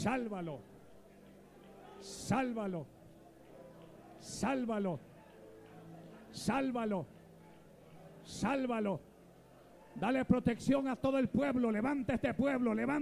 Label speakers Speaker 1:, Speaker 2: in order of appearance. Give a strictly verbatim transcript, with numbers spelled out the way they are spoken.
Speaker 1: Sálvalo. Sálvalo. Sálvalo. Sálvalo. Sálvalo. Dale protección a todo el pueblo. Levanta este pueblo. Levanta.